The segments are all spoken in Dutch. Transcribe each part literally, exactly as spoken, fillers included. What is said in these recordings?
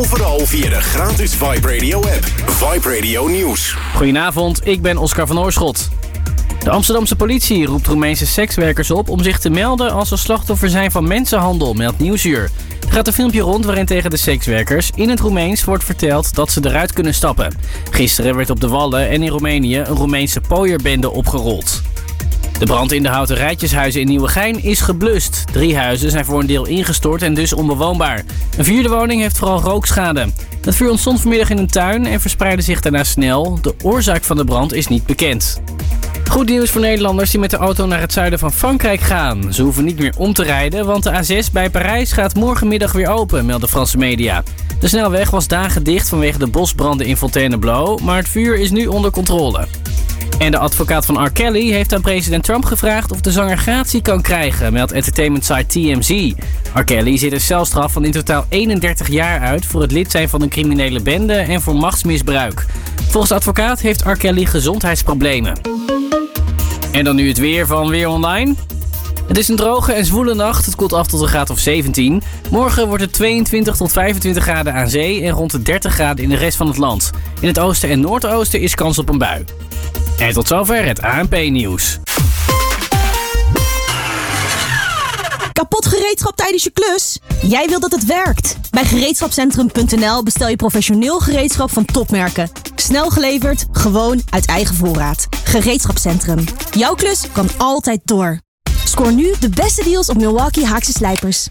overal via de gratis Vibe Radio app. Vibe Radio Nieuws. Goedenavond, ik ben Oscar van Oorschot. De Amsterdamse politie roept Roemeense sekswerkers op om zich te melden als ze slachtoffer zijn van mensenhandel, meldt Nieuwsuur. Er gaat een filmpje rond waarin tegen de sekswerkers in het Roemeens wordt verteld dat ze eruit kunnen stappen. Gisteren werd op de Wallen en in Roemenië een Roemeense pooierbende opgerold. De brand in de houten rijtjeshuizen in Nieuwegein is geblust. Drie huizen zijn voor een deel ingestort en dus onbewoonbaar. Een vierde woning heeft vooral rookschade. Het vuur ontstond vanmiddag in een tuin en verspreidde zich daarna snel. De oorzaak van de brand is niet bekend. Goed nieuws voor Nederlanders die met de auto naar het zuiden van Frankrijk gaan. Ze hoeven niet meer om te rijden, want de A zes bij Parijs gaat morgenmiddag weer open, melden Franse media. De snelweg was dagen dicht vanwege de bosbranden in Fontainebleau, maar het vuur is nu onder controle. En de advocaat van R. Kelly heeft aan president Trump gevraagd of de zanger gratie kan krijgen, meldt entertainment site T M Z. R. Kelly zit een celstraf van in totaal eenendertig jaar uit voor het lid zijn van een criminele bende en voor machtsmisbruik. Volgens de advocaat heeft R. Kelly gezondheidsproblemen. En dan nu het weer van Weer Online. Het is een droge en zwoele nacht. Het koelt af tot een graad of zeventien. Morgen wordt het tweeëntwintig tot vijfentwintig graden aan zee en rond de dertig graden in de rest van het land. In het oosten en noordoosten is kans op een bui. En tot zover het A N P-nieuws. Kapot gereedschap tijdens je klus? Jij wilt dat het werkt. Bij gereedschapcentrum punt n l bestel je professioneel gereedschap van topmerken. Snel geleverd, gewoon uit eigen voorraad. Gereedschapcentrum. Jouw klus kan altijd door. Scoor nu de beste deals op Milwaukee Haakse slijpers.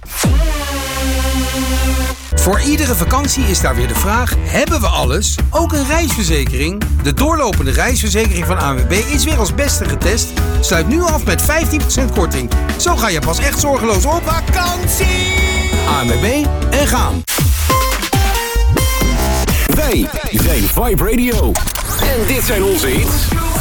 Voor iedere vakantie is daar weer de vraag, hebben we alles? Ook een reisverzekering? De doorlopende reisverzekering van A N W B is weer als beste getest. Sluit nu af met vijftien procent korting. Zo ga je pas echt zorgeloos op vakantie. A N W B en gaan. Wij zijn Vibe Radio. En dit zijn onze hits.